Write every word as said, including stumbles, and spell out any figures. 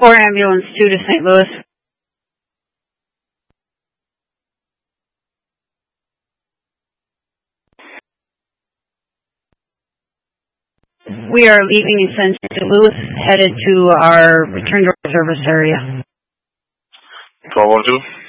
four ambulance two to Saint Louis. We are leaving Saint Louis, headed to our return to service area. twelve oh two.